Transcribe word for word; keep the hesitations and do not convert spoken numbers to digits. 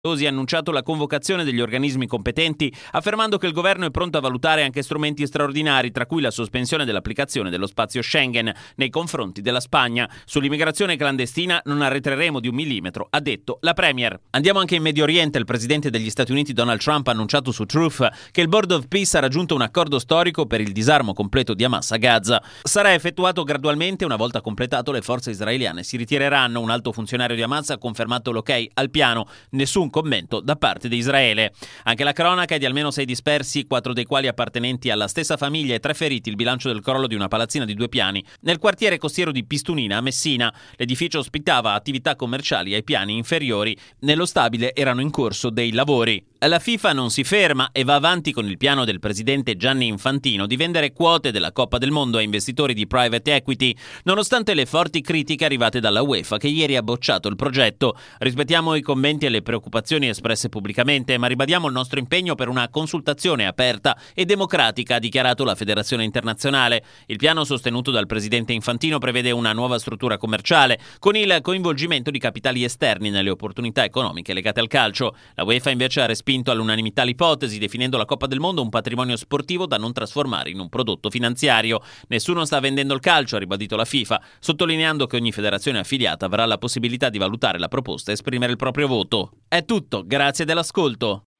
Tosi ha annunciato la convocazione degli organismi competenti, affermando che il governo è pronto a valutare anche strumenti straordinari, tra cui la sospensione dell'applicazione dello spazio Schengen nei confronti della Spagna. Sull'immigrazione clandestina non arretreremo di un millimetro, ha detto la Premier. Andiamo anche in Medio Oriente. Il presidente degli Stati Uniti Donald Trump ha annunciato su Truth che il Board of Peace ha raggiunto un accordo storico per il disarmo completo di Hamas a Gaza. Sarà effettuato gradualmente, una volta completato le forze israeliane si ritireranno. Un alto funzionario di Hamas ha confermato l'ok al piano, nessun commento da parte di Israele. Anche la cronaca è di almeno sei dispersi, quattro dei quali appartenenti alla stessa famiglia, e tre feriti, il bilancio del crollo di una palazzina di due piani nel quartiere costiero di Pistunina a Messina. L'edificio ospitava attività commerciali ai piani inferiori. Nello stabile erano in corso dei lavori. La FIFA non si ferma e va avanti con il piano del presidente Gianni Infantino di vendere quote della Coppa del Mondo a investitori di private equity, nonostante le forti critiche arrivate dalla UEFA, che ieri ha bocciato il progetto. Rispettiamo i commenti e le preoccupazioni espresse pubblicamente, ma ribadiamo il nostro impegno per una consultazione aperta e democratica, ha dichiarato la Federazione Internazionale. Il piano sostenuto dal presidente Infantino prevede una nuova struttura commerciale, con il coinvolgimento di capitali esterni nelle opportunità economiche legate al calcio. La UEFA invece ha respinto all'unanimità l'ipotesi, definendo la Coppa del Mondo un patrimonio sportivo da non trasformare in un prodotto finanziario. Nessuno sta vendendo il calcio, ha ribadito la FIFA, sottolineando che ogni federazione affiliata avrà la possibilità di valutare la proposta e esprimere il proprio voto. È tutto, grazie dell'ascolto.